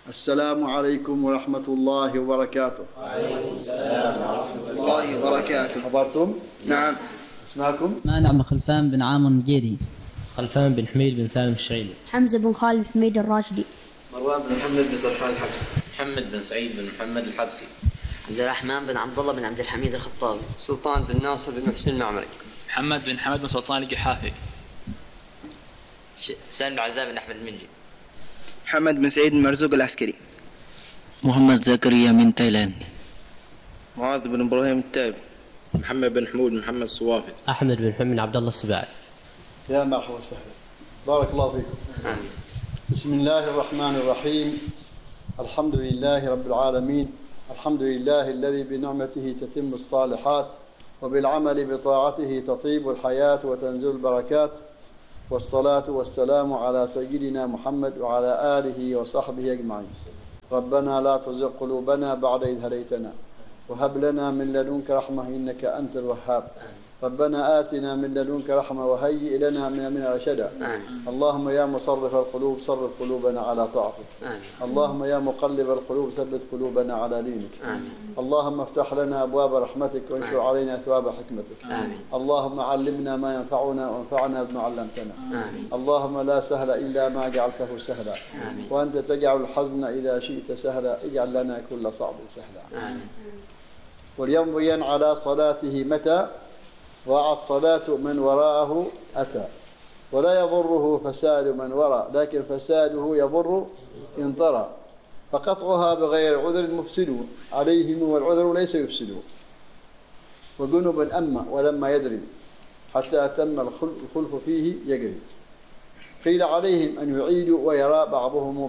السلام عليكم ورحمة الله وبركاته. وعليكم السلام ورحمة الله وبركاته. حضرتم؟ نعم. اسمعكم؟ مانع خلفان بن عامر الجيري. خلفان بن حميد بن سالم الشعيلي. حمزة بن خالد حميد الراشدي. مروان بن محمد بن سرحان الحبسي. محمد بن سعيد بن محمد الحبسي. عبد الرحمن بن عبد الله بن عبد الحميد الخطابي. سلطان بن ناصر بن محسن المعمري. محمد بن حمد بن سلطان القحافي. سالم بن عزاب بن أحمد المنجي. محمد بن سعيد المرزوق العسكري. محمد زكريا من تايلاند. معاذ بن إبراهيم التائب. محمد بن حمود محمد الصوافي. أحمد بن محمد عبد الله السباعي. يا مرحبا وسهلا، بارك الله فيكم. آمين. بسم الله الرحمن الرحيم. الحمد لله رب العالمين، الحمد لله الذي بنعمته تتم الصالحات وبالعمل بطاعته تطيب الحياة وتنزل البركات، والصلاة والسلام على سيدنا محمد وعلى آله وصحبه أجمعين. ربنا لا تزغ قلوبنا بعد إذ هديتنا وهب لنا من لدنك رحمة إنك أنت الوهاب. ربنا آتنا من لدنك رحمة وهيئ لنا من أمرنا رشدا. اللهم يا مصرف القلوب صرف قلوبنا على طاعتك. اللهم يا مقلب القلوب ثبت قلوبنا على دينك. اللهم افتح لنا أبواب رحمتك وانشر علينا ثواب حكمتك. اللهم علمنا ما ينفعنا وانفعنا بما علمتنا. اللهم لا سهل إلا ما جعلته سهلا، وأنت تجعل الحزن إذا شئت سهلا، اجعل لنا كل صعب سهلا. واليوم بين على صلاته متى وعد صلاة من وراءه أتى، ولا يضره فساد من وراء، لكن فساده يضر إن طرى، فقطعها بغير عذر مفسدون عليهم والعذر ليس يفسدون، وجنبا أما ولما يدري حتى أتم الخلف فيه يجري. قيل عليهم أن يعيدوا، ويرى بعضهم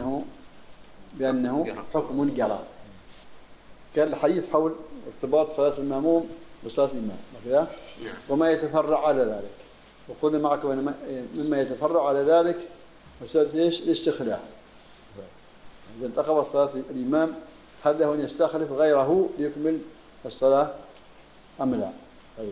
بأنه حكم جرى. كان الحديث حول ارتباط صلاة المأموم بصلاة الإمام كذا، وما يتفرع على ذلك. وقلنا معكم أن مما يتفرع على ذلك مسألة إيش؟ الاستخلاف. إذا انتقضت صلاة الإمام هل له أن يستخلف غيره ليكمل الصلاة أم لا؟ طيب.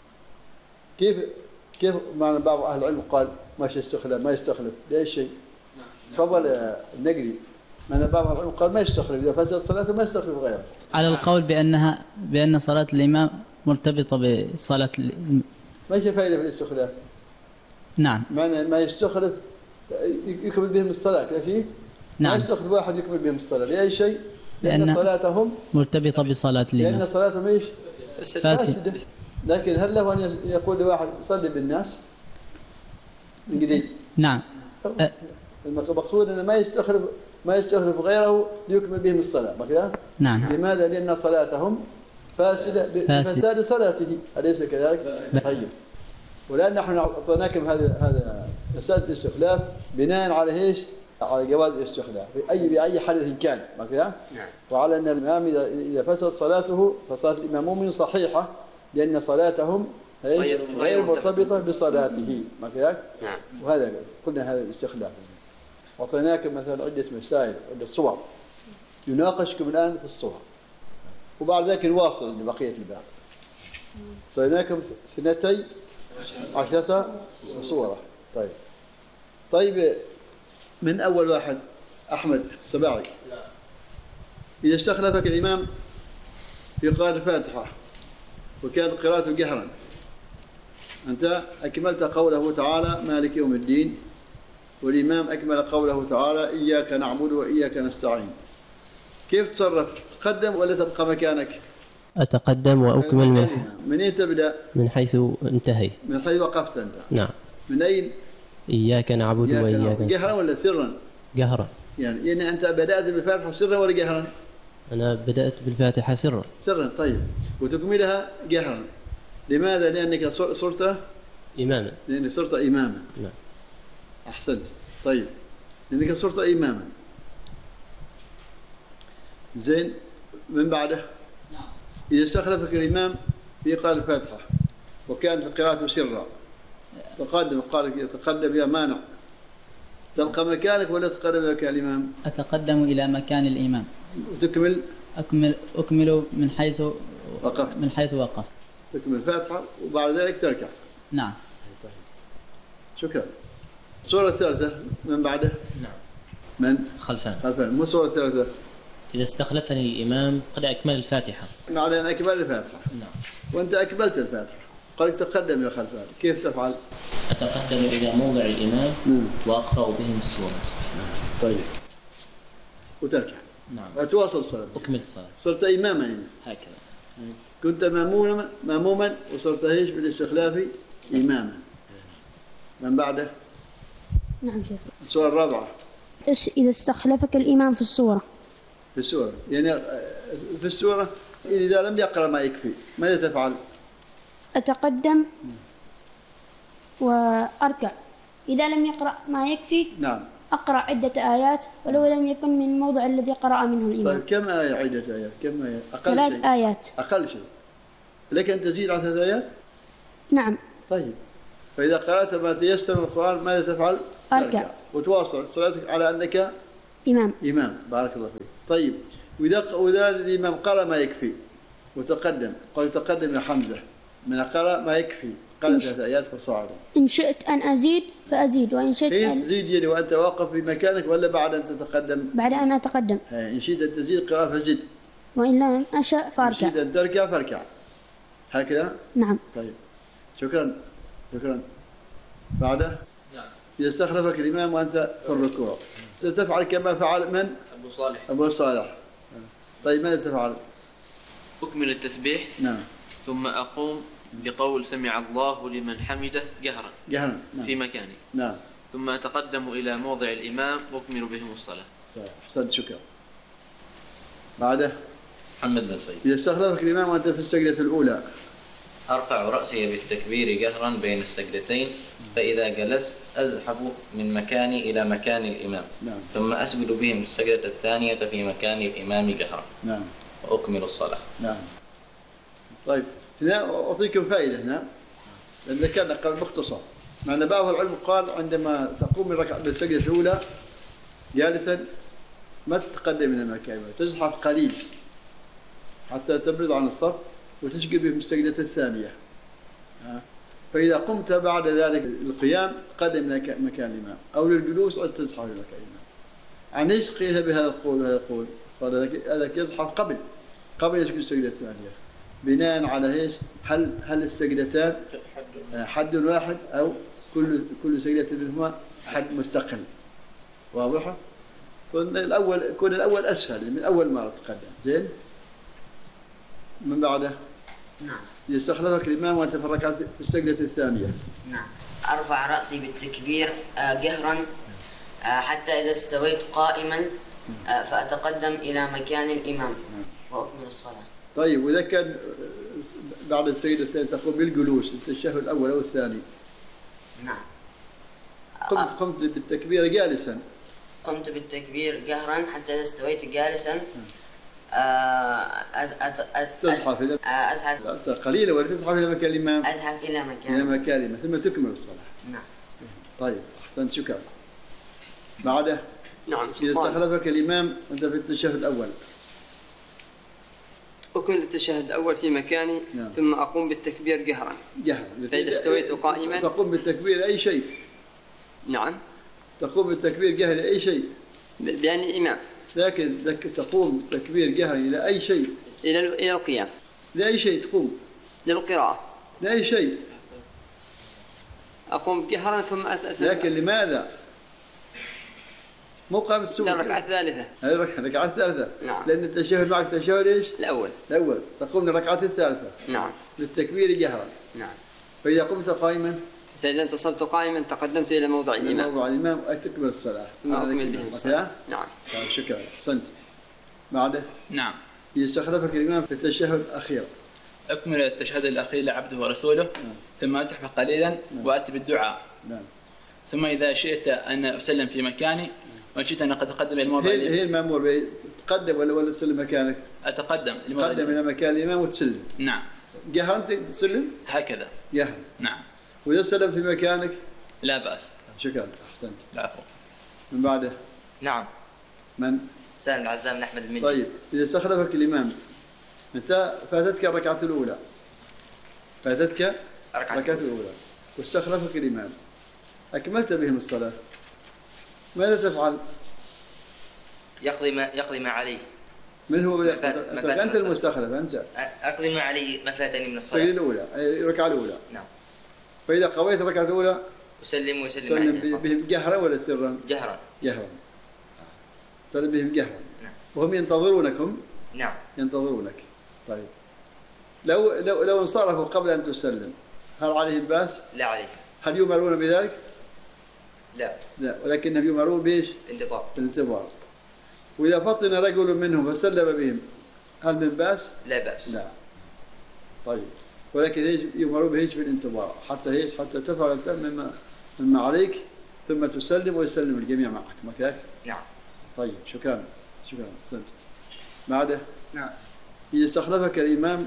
كيف معنى بعض أهل العلم قال ما يستخلف لأي شيء؟ فضل النقري معنى بعض أهل العلم قال ما يستخلف، إذا فسد الصلاة ما يستخلف غيره. على القول بأن صلاة الإمام مرتبطة بصلاة ما هي فائدة في الاستخلاف؟ نعم. ما يستخلف يكمل بهم الصلاة كيف؟ نعم. ما يستخلف واحد يكمل بهم الصلاة لأي شيء؟ لأن صلاتهم مرتبطة بصلاة الإمام، لأن صلاتهم إيش؟ فاسدة. لكن هل له أن يقول لواحد صلي بالناس من جديد؟ نعم. المقصود أنه ما يستخلف غيره ليكمل بهم الصلاة كذا؟ نعم. لماذا؟ لأن صلاتهم فاسدة بفساد صلاته، أليس كذلك؟ طيب. ولأن نحن أعطيناكم هذا مسألة الاستخلاف بناء على إيش؟ على جواز الاستخلاف بأي حدث كان كذا؟ وعلى أن الإمام إذا فسد صلاته فصلاة الإمام صحيحة، لأن صلاتهم غير مرتبطة بصلاته كذا؟ وهذا قلنا هذا الاستخلاف. أعطيناكم مثلا عدة مسائل، عدة صور يناقشكم الآن في الصور، وبعد ذلك نواصل لبقية الباب. أعطيناكم 12 صورة. طيب من أول واحد أحمد السباعي، إذا استخلفك الإمام في قراءة الفاتحة وكان قراءته جهرا، أنت أكملت قوله تعالى مالك يوم الدين، والإمام أكمل قوله تعالى إياك نعبد وإياك نستعين، كيف تصرف؟ تقدم ولا تبقى مكانك؟ أتقدم وأكمل من أين تبدأ؟ من حيث انتهيت، من حيث وقفت أنت. نعم. من أين؟ إياك نعبد وإياك نستعين. جهرا ولا سرا؟ جهرا. يعني أنت بدأت بالفاتحة سرا ولا جهرا؟ أنا بدأت بالفاتحة سرا. سرا. طيب. وتكملها جهرا. لماذا؟ لأنك صرت إماما. لأنك صرت إماما. نعم. أحسنت. طيب. لأنك صرت إماما. زين. من بعده؟ إذا استخلفك الإمام في قراءة الفاتحة وكانت قراءته سرا، تقدم يا مانع، تبقى مكانك ولا تقدم مكان الإمام؟ أتقدم إلى مكان الإمام وتكمل؟ أكمل من حيث وقفت. تكمل الفاتحة وبعد ذلك تركع. نعم. شكرا. الصورة الثالثة من بعده؟ نعم. من؟ خلفان. خلفان. مو الصورة الثالثة. إذا استخلفني الإمام قد أكمل الفاتحة. معنى أن أكمل الفاتحة. نعم. وأنت أكملت الفاتحة. قال تقدم يا خلفان، كيف تفعل؟ أتقدم إلى موضع الإمام وأقرأ بهم السورة. طيب. وتركع. نعم. وتواصل الصلاة. أكمل الصلاة. صرت إماما هنا. هكذا. كنت مأموما وصرت ايش بالاستخلاف إماما. من بعده؟ نعم شيخ. السورة الرابعة. إذا استخلفك الإمام في السورة. في السورة يعني في السورة إذا لم يقرأ ما يكفي ماذا تفعل؟ أتقدم وأركع. إذا لم يقرأ ما يكفي نعم أقرأ عدة آيات ولو لم يكن من الموضع الذي قرأ منه الإمام. طيب كم آية عدة آيات؟ كم آية؟ أقل 3 شيء. آيات. أقل شيء. لك أن تزيد عن 3 آيات؟ نعم. طيب فإذا قرأت ما تيسر من القرآن ماذا تفعل؟ أركع وتواصل صلاتك على أنك إمام. بارك الله فيك. طيب وإذا الإمام قرأ ما يكفي وتقدم، قال تقدم يا حمزة من قرأ ما يكفي قال 3 آيات فصاعدا. إن شئت أن أزيد فأزيد وإن شئت أن تزيد يعني وأنت واقف في مكانك ولا بعد أن تتقدم؟ بعد أن أتقدم. إن شئت أن تزيد قراءة فزد وإن لم أشأ فأركع. إن شئت أن تركع فاركع هكذا؟ نعم. طيب شكرا. بعده؟ نعم. إذا استخلفك الإمام وأنت في الركوع ستفعل كما فعل من؟ أبو صالح. طيب ماذا تفعل؟ أكمل التسبيح. نعم. ثم أقوم بقول سمع الله لمن حمده جهرا نعم. في مكاني. نعم. ثم أتقدم إلى موضع الإمام وأكمل بهم الصلاة. أحسنت شكرا. بعده؟ محمد بن سعيد. إذا استخلفك الإمام وأنت في السجدة الأولى أرفع رأسي بالتكبير جهرا بين السجدتين، فإذا جلست أزحف من مكاني إلى مكان الإمام. نعم. ثم أسجد بهم السجدة الثانية في مكان الإمام جهرا. نعم. وأكمل الصلاة. نعم. طيب هنا أعطيكم فائدة هنا لأن ذكرنا قبل مختصر. معنى بعض العلم قال عندما تقوم بالسجدة الأولى جالسا ما تتقدم من المكان، تزحف قليل حتى تبرد عن الصف وتسجد بهم السجدة الثانية. فإذا قمت بعد ذلك القيام تقدم إلى مكان الإمام أو للجلوس أو تزحف إلى مكان الإمام. عن إيش قيل بهذا القول؟ هذا القول قال هذا يزحف قبل يسجد السجدة الثانية بناء على إيش؟ هل السجدتان حد واحد أو كل سجدة منهما حد مستقل؟ واضحة؟ كون الأول أسهل من أول مرة تقدم. زين؟ من بعده؟ نعم. يستخلفك الإمام وأنت في الركعة في السجدة الثانية. نعم. أرفع رأسي بالتكبير جهرا حتى إذا استويت قائما فأتقدم إلى مكان الإمام وأكمل الصلاة. طيب وإذا كان بعد السجدة الثانية تقوم بالجلوس التشهد الأول أو الثاني؟ نعم. قمت بالتكبير جالسا. قمت بالتكبير جهرا حتى إذا استويت جالسا أزحف قليلا ولا تزحف إلى مكان الإمام؟ أزحف إلى مكان الإمام ثم تكمل الصلاة. نعم. طيب أحسنت شكرا. بعده؟ نعم. إذا استخلفك الإمام وأنت في التشهد الأول أكمل التشهد الأول في مكاني. نعم. ثم أقوم بالتكبير جهرا. فإذا استويت قائما تقوم بالتكبير أي شيء. نعم. تقوم بالتكبير جهرا أي شيء بأن الإمام، لكن تقوم بالتكبير جهرا إلى أي شيء؟ إلى القيام. لأي شيء تقوم؟ للقراءة. لأي شيء؟ أقوم جهرا ثم لكن لماذا؟ مو قامت سورة الركعة الثالثة. الركعة الثالثة. نعم. لأن التشهد معك تشهد إيش؟ الأول. تقوم للركعة الثالثة. نعم. للتكبير جهرا. نعم. فإذا قمت قائما فإذا انتصبت قائما تقدمت إلى موضع الإمام. موضع الإمام تكمل الصلاة. ثم أكمل به الصلاة. نعم. شكرا. أحسنت. بعده؟ نعم. إذا استخلفك الإمام في التشهد الأخير أكمل التشهد الأخير لعبده ورسوله. ثم أزحف قليلا وأتي بالدعاء. نعم. ثم إذا شئت أن أسلم في مكاني وإن شئت أن أتقدم إلى الموضع الإمام. هي المأمور به تقدم ولا تسلم مكانك؟ أتقدم إلى مكان الإمام وتسلم. نعم. جهرا تسلم؟ هكذا. جهرا. نعم. وإذا سلم في مكانك؟ لا بأس. شكرا. أحسنت. العفو. من بعده؟ نعم. من؟ سالم العزام بن أحمد المندي. طيب إذا استخلفك الإمام أنت فاتتك الركعة الأولى واستخلفك الإمام أكملت بهم الصلاة ماذا تفعل؟ يقضي ما عليه. من هو؟ أنت المستخلف أنت. أقضي ما عليه ما فاتني من الصلاة. الأولى، الركعة الأولى. نعم. فإذا قضيت الركعة الأولى أسلم بهم جهرا ولا سرا؟ جهرا. سلم بهم جهرا. نعم. وهم ينتظرونكم. نعم. ينتظرونك. طيب. لو انصرفوا قبل أن تسلم هل عليهم بأس؟ لا عليهم. هل يؤمرون بذلك؟ لا. ولكنهم يؤمرون بإيش؟ الانتظار. وإذا فطن رجل منهم فسلم بهم هل من بأس؟ لا بأس. لا. طيب. ولكن يؤمرون بإيش؟ بالانتظار حتى تفعل مما عليك ثم تسلم ويسلم الجميع معك. ما كذلك؟ نعم. طيب شكرا. بعده؟ نعم. يستخلفك الإمام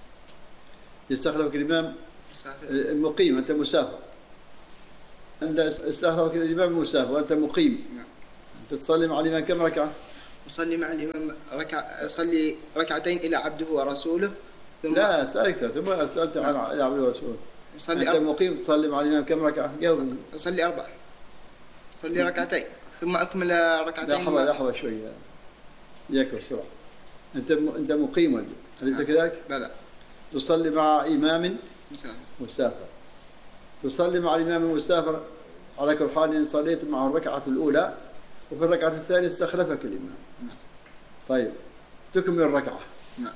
المقيم، أنت مسافر. أنت استخلفك الإمام المسافر وأنت مقيم. نعم. أنت تصلي مع الإمام كم ركعة؟ أصلي مع الإمام أصلي ركعتين إلى عبده ورسوله. ثم لا سألت ثم سألت عن عبده ورسوله. أنت مقيم تصلي مع الإمام كم ركعة؟ جاوب. أصلي 4. أصلي ركعتين ثم أكمل ركعتين. لحظة شوية. ياك بسرعة. أنت مقيم أليس كذلك؟ بلى. تصلي مع إمام مسافر. تصلي مع الإمام المسافر على كل حال إن صليت مع الركعة الأولى وفي الركعة الثانية استخلفك الإمام. نعم. طيب تكمل الركعة. نعم.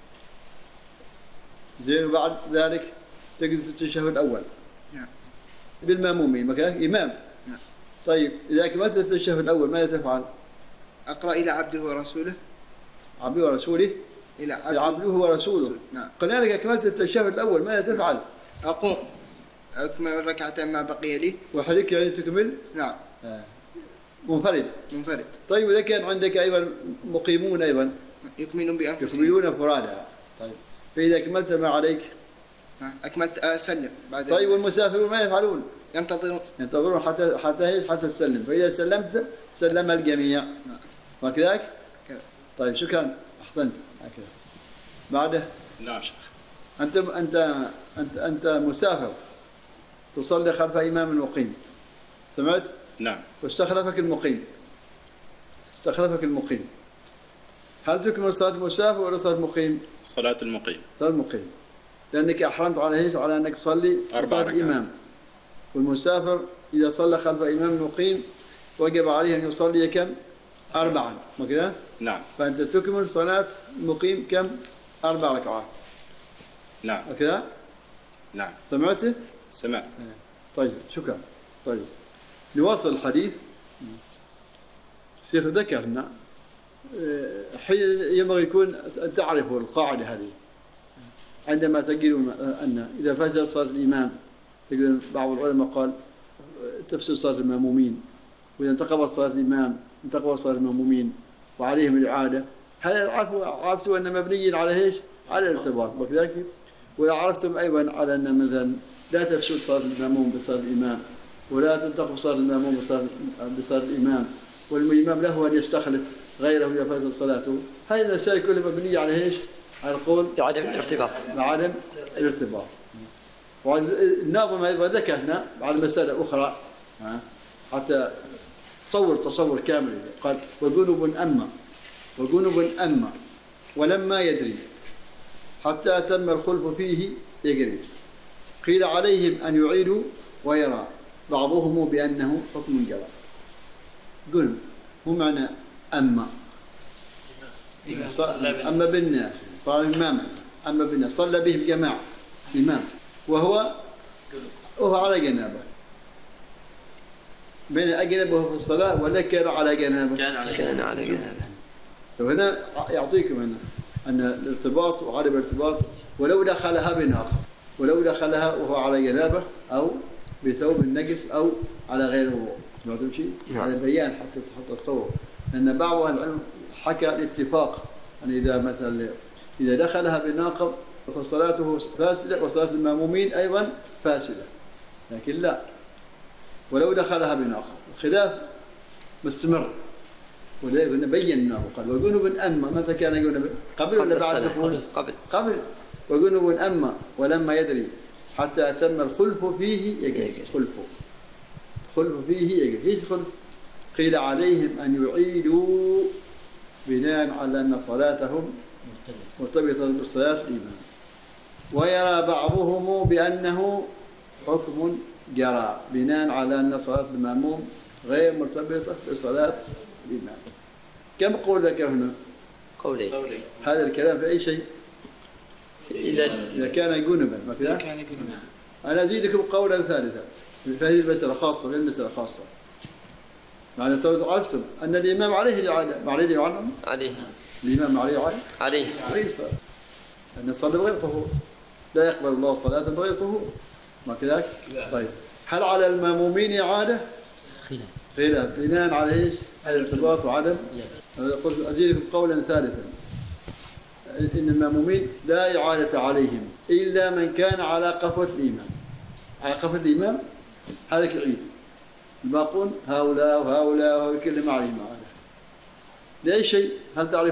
زين. وبعد ذلك تجلس التشهد الأول. نعم. بالمأمومين مكانك إمام. نعم. طيب إذا كملت التشهد الأول ماذا تفعل؟ أقرأ إلى عبده ورسوله. عبده ورسوله. إلى عبده ورسوله. نعم. قلنا لك أكملت التشهد الأول ماذا تفعل؟ أقوم أكمل الركعتين ما بقي لي. وحدك يعني تكمل؟ نعم. منفرد. طيب إذا كان عندك أيضا مقيمون أيضا يكملون بأنفسهم. يكملون فرادى. طيب فإذا أكملت ما عليك أكملت أسلم بعد. طيب والمسافرون ما يفعلون؟ ينتظرون حتى تسلم. فإذا سلمت سلم الجميع. وكذلك؟ طيب شكرا أحسنت. هكذا. بعده؟ نعم شيخ. أنت مسافر تصلي خلف إمام المقيم. سمعت؟ نعم. واستخلفك المقيم. هل تكمل صلاة المسافر ولا صلاة المقيم؟ صلاة المقيم. لأنك أحرمت على أنك تصلي صلاة الإمام. والمسافر إذا صلى خلف إمام المقيم وجب عليه أن يصلي كم؟ 4. ما كذا؟ نعم. فأنت تكمل صلاة المقيم كم؟ 4 ركعات. نعم. وكذا؟ نعم. سمعته؟ سمعت. طيب شكرا. طيب نواصل الحديث. الشيخ ذكرنا حين ينبغي يكون تعرفوا القاعدة هذه عندما تجدون أن إذا فسد صلاة الإمام تقول بعض العلماء قال تفسد صلاة المأمومين، وإذا انتقضت صلاة الإمام انتقضت صلاة المأمومين وعليهم الإعادة. هل عرفتوا أن مبني على إيش؟ على الارتباط. وكذلك ولا عرفتم أيضا على أن مثلا لا تفسد صلاة المأموم بصلاة الإمام ولا تنتقض صلاة المأموم بصلاة الإمام، والإمام له أن يستخلف غيره إذا فسد صلاته. هذه المسائل كلها مبنية على إيش؟ على القول بعدم الارتباط. بعدم الارتباط. والناظم أيضا ذكرنا على مسألة أخرى حتى تصور كامل. قال وجنب أما ولما يدري حتى تم الخلف فيه يجري. قيل عليهم أن يعيدوا ويرى بعضهم بأنه حكم جرى. جنب هو معنى أما بالناس صار إماما. أما بالناس صلى بهم جماعة إمام وهو على جنابه. بين أجنبه في الصلاة ولا كان على جنابه؟ كان على جنابه. فهنا يعطيكم هنا أن الارتباط وعدم الارتباط ولو دخلها وهو على جنابه أو بثوب النجس أو على غيره. سمعتم شيء؟ هذا بيان حتى تصور. لأن بعض أهل العلم حكى الاتفاق أن إذا دخلها بناقض فصلاته فاسدة وصلاة المأمومين أيضا فاسدة. لكن لا، ولو دخلها بناقض الخلاف مستمر. ولذلك بيناه وقال وجنب أما. متى كان جنب؟ قبل ولا بعد دخول؟ قبل. وجنب أما ولما يدري حتى أتم الخلف فيه يجري. خلف فيه يجري. ايش خلف؟ قيل عليهم أن يعيدوا بناء على أن صلاتهم مرتبطة بصلاة الإمام. ويرى بعضهم بأنه حكم جرى بناء على أن صلاة المأموم غير مرتبطة بصلاة الإمام. كم قول لك هنا؟ قولي. هذا الكلام في أي شيء؟ إذا كان جنبا ما كذا؟ أنا أزيدكم قولا ثالثا في هذه المسألة خاصة، في المسألة خاصة. يعني عرفتم أن الإمام عليه الإعادة، عليه الإعادة؟ عليه. الإمام عليه الإعادة؟ عليه. عليه الصلاة. أن الصلاة بغير طهور، لا يقبل الله صلاة بغير طهور، ما كذاك؟ طيب، هل على المأمومين إعادة؟ خلاف بناء على إيش؟ على الارتباط وعدم. قلت أزيدكم قولا ثالثا، إن المأمومين لا إعادة عليهم إلا من كان على قفوة الإمام. على قفوة الإمام هذا العيد. الباقون هؤلاء وهؤلاء وهؤلاء كل ما عليهم. لأي شيء؟ هل تعرف